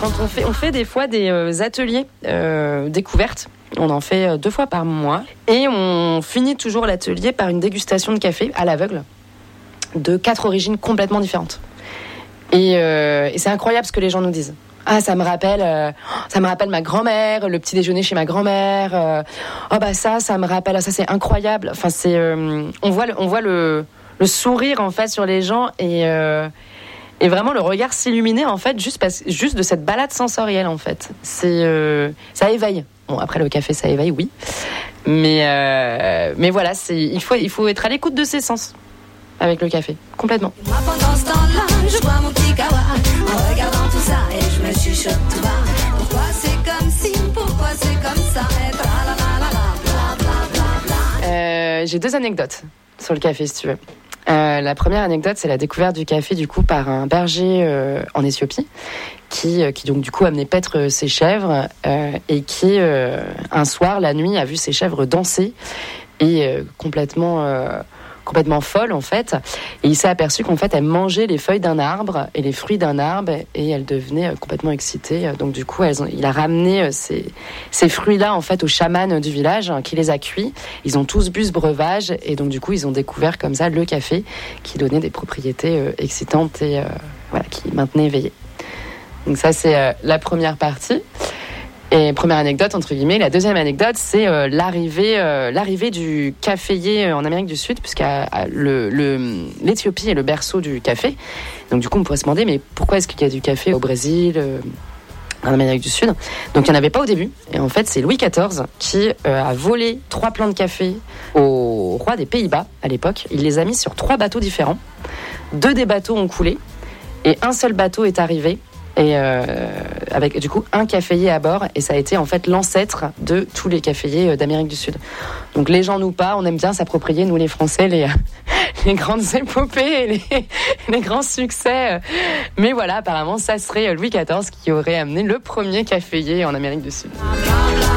quand on fait des fois des ateliers découvertes. On en fait 2 fois par mois. Et on finit toujours l'atelier par une dégustation de café à l'aveugle de 4 origines complètement différentes. Et c'est incroyable ce que les gens nous disent. Ah, ça me rappelle ma grand-mère, le petit déjeuner chez ma grand-mère. Ça me rappelle, ça c'est incroyable. Enfin, on voit le sourire en fait sur les gens et vraiment le regard s'illuminer en fait juste de cette balade sensorielle en fait. Ça éveille. Bon, après le café ça éveille, oui. Mais voilà, il faut être à l'écoute de ses sens avec le café, complètement. Moi pendant ce temps-là, je bois mon petit kawa en regardant tout ça et je me chuchote tout bas. Pourquoi c'est comme si, pourquoi c'est comme ça et blablabla. J'ai 2 anecdotes sur le café si tu veux. La première anecdote, c'est la découverte du café du coup par un berger en Éthiopie qui donc du coup amenait paître ses chèvres et qui un soir la nuit a vu ses chèvres danser et complètement folle en fait, et il s'est aperçu qu'en fait elle mangeait les feuilles d'un arbre et les fruits d'un arbre et elle devenait complètement excitée. Donc du coup il a ramené ces fruits-là en fait au chaman du village qui les a cuits. Ils ont tous bu ce breuvage et donc du coup ils ont découvert comme ça le café qui donnait des propriétés excitantes et qui maintenait éveillé. Donc ça c'est la première partie. Et première anecdote, entre guillemets. La deuxième anecdote, c'est l'arrivée du caféier en Amérique du Sud, puisque l'Éthiopie est le berceau du café. Donc du coup, on pourrait se demander, mais pourquoi est-ce qu'il y a du café au Brésil, en Amérique du Sud ? Donc il n'y en avait pas au début. Et en fait, c'est Louis XIV qui a volé 3 plants de café au roi des Pays-Bas, à l'époque. Il les a mis sur 3 bateaux différents. 2 des bateaux ont coulé. Et un seul bateau est arrivé. Et avec du coup un caféier à bord, et ça a été en fait l'ancêtre de tous les caféiers d'Amérique du Sud. Donc les gens nous pas, on aime bien s'approprier, nous les Français, les grandes épopées et les grands succès. Mais voilà, apparemment ça serait Louis XIV qui aurait amené le premier caféier en Amérique du Sud.